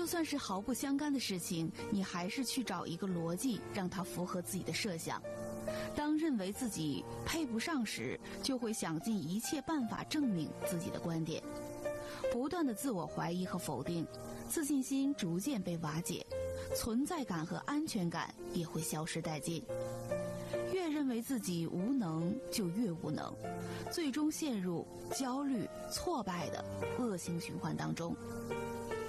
算是毫不相干的事情，你还是去找一个逻辑，让它符合自己的设想。当认为自己配不上时，就会想尽一切办法证明自己的观点，不断的自我怀疑和否定，自信心逐渐被瓦解，存在感和安全感也会消失殆尽。越认为自己无能，就越无能，最终陷入焦虑、挫败的恶性循环当中。